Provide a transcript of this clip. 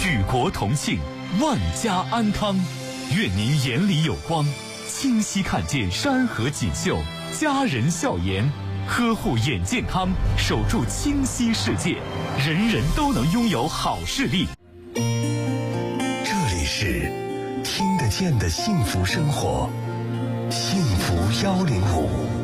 举国同庆，万家安康。愿您眼里有光，清晰看见山河锦绣，家人笑颜。呵护眼健康，守住清晰世界，人人都能拥有好视力。 这里是听得见的幸福生活，幸福105。